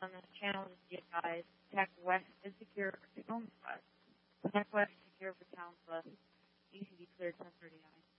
on this channel just to advise Tech West is secure for Tacoma Bus. Tech West is secure for Towns Bus. ECD cleared 1039.